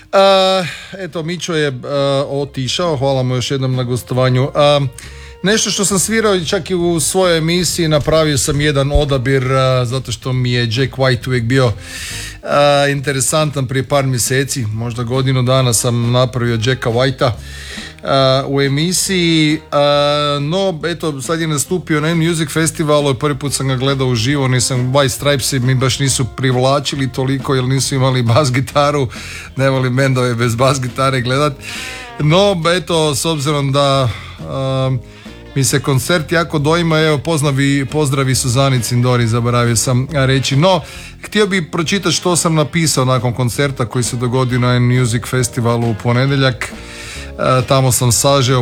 Eto, Mićo je otišao, hvala mu još jednom na gostovanju. Nešto što sam svirao čak i u svojoj emisiji, napravio sam jedan odabir zato što mi je Jack White uvijek bio interesantan. Prije par mjeseci, možda godinu dana sam napravio Jacka Whitea u emisiji, no eto sad je nastupio na Music Festivalu i prvi put sam ga gledao uživo. Nisam, White Stripesi mi baš nisu privlačili toliko jer nisu imali bas gitaru, ne volim bendove bez bas gitare gledat, no eto, s obzirom da mi se koncert jako dojma, evo pozdravi Suzani Cindori, zaboravio sam reći. No, htio bih pročitati što sam napisao nakon koncerta koji se dogodio na Music Festivalu u ponedjeljak. Tamo sam sažeo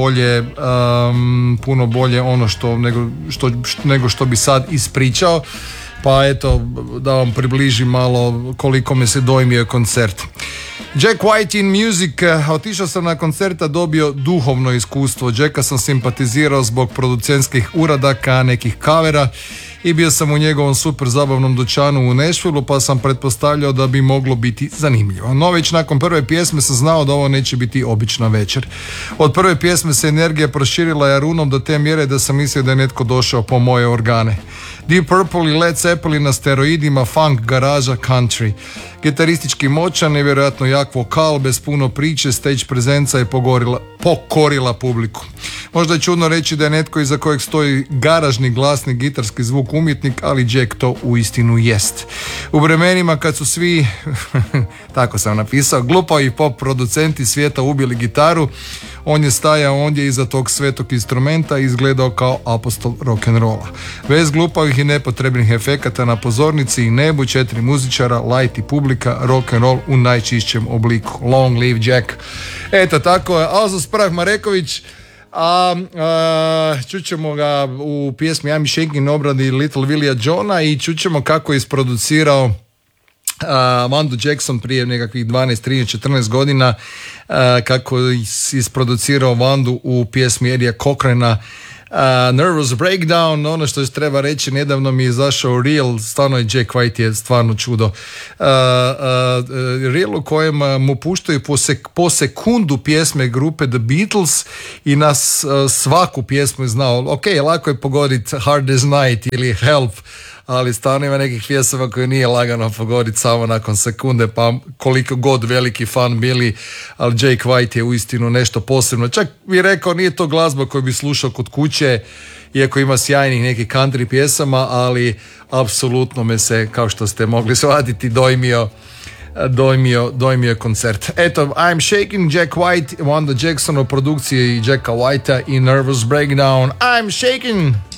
puno bolje ono nego što bi sad ispričao, pa eto da vam približim malo koliko me se dojmio koncert. Jack White in Music. Otišao sam na koncerta, dobio duhovno iskustvo. Jacka sam simpatizirao zbog producentskih uradaka, nekih kavera i bio sam u njegovom super zabavnom dućanu u Nashvilleu, pa sam pretpostavljao da bi moglo biti zanimljivo. No već nakon prve pjesme sam znao da ovo neće biti obična večer. Od prve pjesme se energija proširila jarunom do te mjere da sam mislio da je netko došao po moje organe. Deep Purple i Led Zeppelin na steroidima, funk, garaža, country. Gitaristički moćan, nevjerojatno jak vokal, bez puno priče, stage prezenca je pokorila publiku. Možda je čudno reći da je netko iza kojeg stoji garažni glasni gitarski zvuk umjetnik, ali Jack to uistinu jest. U vremenima kad su svi, tako sam napisao, glupavi pop producenti svijeta ubili gitaru, on je stajao ondje iza tog svetog instrumenta i izgledao kao apostol rock'n'rolla. Bez glupavih i nepotrebnih efekata na pozornici i nebu, 4 muzičara, light i publika, rock'n'roll u najčišćem obliku. Long live Jack. Eto tako je, Alzo Sprah Mareković, čućemo ga u pjesmi I'm Shaking na obradi Little Willija Johna i čućemo kako je isproducirao Vandu Jackson prije nekakvih 12, 13, 14 godina, kako je isproducirao Vandu u pjesmi Eddie Cochrana, Nervous Breakdown. Ono što treba reći, nedavno mi je izašao reel, stvarno je Jack White je stvarno čudo, reel u kojem mu puštaju po sekundu pjesme grupe The Beatles i nas svaku pjesmu je znao. Ok, lako je pogoditi Hard as Night ili Help, ali stvarno ima nekih pjesama koje nije lagano pogoditi samo nakon sekunde, pa koliko god veliki fan bili, ali Jack White je uistinu nešto posebno. Čak bih rekao, nije to glazba koju bi slušao kod kuće, iako ima sjajnih nekih country pjesama, ali apsolutno me se, kao što ste mogli shvatiti, dojmio koncert. Eto, I'm Shaking, Jack White, Wanda Jackson u produkciji Jacka Whitea i Nervous Breakdown. I'm Shaking!